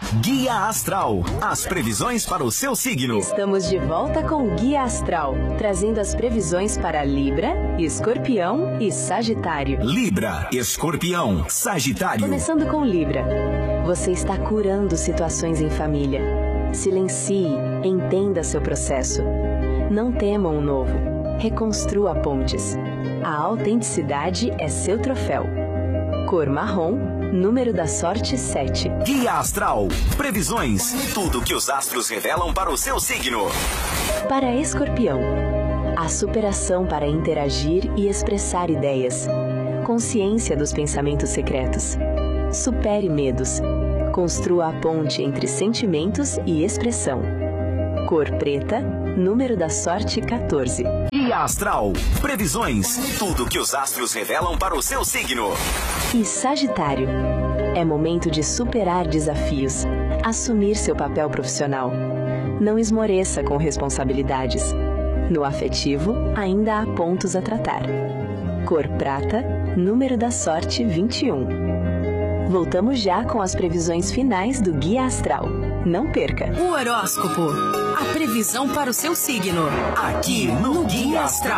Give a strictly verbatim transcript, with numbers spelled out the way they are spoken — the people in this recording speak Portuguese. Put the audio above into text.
Guia Astral, as previsões para o seu signo. Estamos de volta com o Guia Astral, trazendo as previsões para Libra, Escorpião e Sagitário. Libra, Escorpião, Sagitário. Começando com Libra. Você está curando situações em família. Silencie, entenda seu processo. Não tema o novo. Reconstrua pontes. A autenticidade é seu troféu. Cor marrom, número da sorte sete. Guia Astral, previsões, tudo que os astros revelam para o seu signo. Para Escorpião, a superação para interagir e expressar ideias. Consciência dos pensamentos secretos. Supere medos. Construa a ponte entre sentimentos e expressão. Cor preta, número da sorte quatorze. Guia Astral, previsões, tudo que os astros revelam para o seu signo. E Sagitário, é momento de superar desafios, assumir seu papel profissional. Não esmoreça com responsabilidades. No afetivo, ainda há pontos a tratar. Cor prata, número da sorte vinte e um. Voltamos já com as previsões finais do Guia Astral. Não perca! O horóscopo, a previsão para o seu signo. Aqui no Guia Astral.